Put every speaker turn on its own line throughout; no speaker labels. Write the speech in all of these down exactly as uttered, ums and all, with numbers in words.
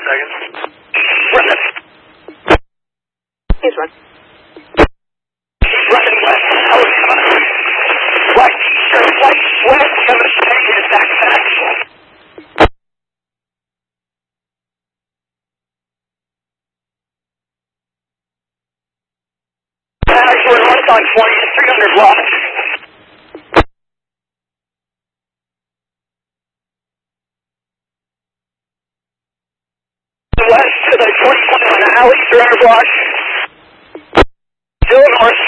seconds. Run it.
He's run.
He's running west. Oh, he's running. Right, sure, right, west. Gonna stay here, back, back. Paris, we're right on twenty, three hundred watts. West to the twenty-one on the alley, three hundred watts. Still north.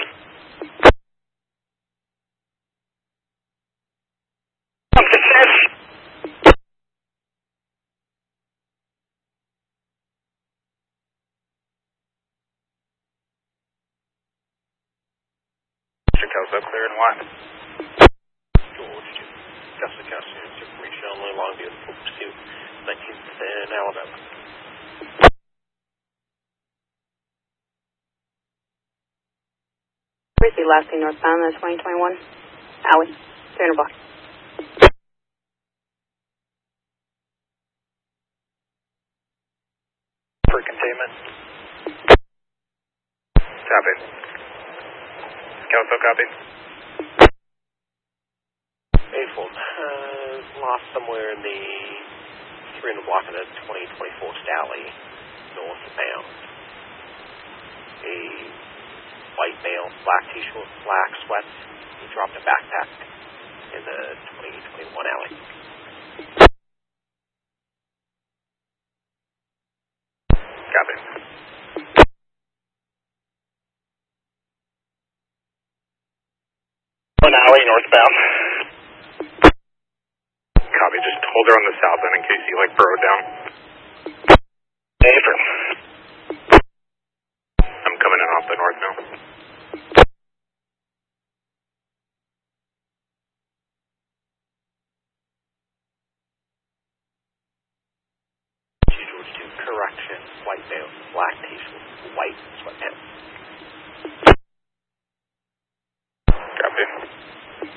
Up to ten.
Kelso clear and what?
George to Costa Costa to reach only Longview to nineteenth and Alabama.
Where's the last thing northbound, the twenty twenty-one? Alley, three hundred blocks.
For containment. Copy. Kelso copy.
April, uh, lost somewhere in the three hundred block of the twenty twenty-four Alley, northbound. A white male, black t-shirt, black sweats. He dropped a backpack in the twenty twenty-one alley.
Copy.
One alley northbound.
Copy, just hold her on the south end in case you like burrow down.
Affirm.
I'm coming in off the north now.
George to correction, white male, black t-shirt, white sweatpants.